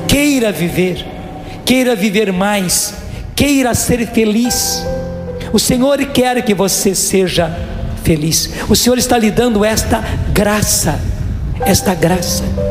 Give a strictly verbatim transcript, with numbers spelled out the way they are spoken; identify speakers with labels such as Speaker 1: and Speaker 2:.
Speaker 1: Queira viver, queira viver mais, queira ser feliz. O Senhor quer que você seja feliz. O Senhor está lhe dando esta graça, esta graça.